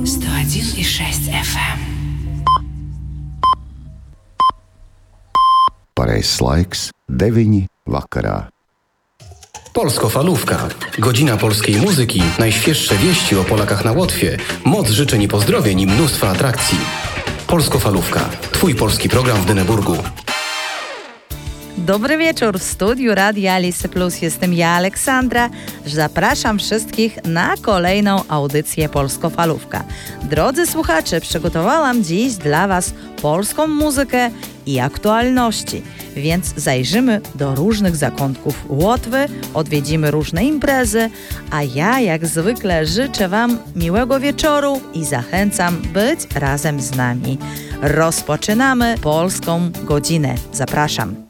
101,6 FM. Pareizais laiks - 9 vakarā. Polsko-falówka. Godzina polskiej muzyki, najświeższe wieści o Polakach na Łotwie, moc życzeń i pozdrowień i mnóstwo atrakcji. Polsko-falówka. Twój polski program w Dyneburgu. Dobry wieczór, w studiu Radia Lisy Plus jestem ja, Aleksandra. Zapraszam wszystkich na kolejną audycję Polsko-Falówka. Drodzy słuchacze, przygotowałam dziś dla Was polską muzykę i aktualności, więc zajrzymy do różnych zakątków Łotwy, odwiedzimy różne imprezy, a ja jak zwykle życzę Wam miłego wieczoru i zachęcam być razem z nami. Rozpoczynamy Polską Godzinę. Zapraszam.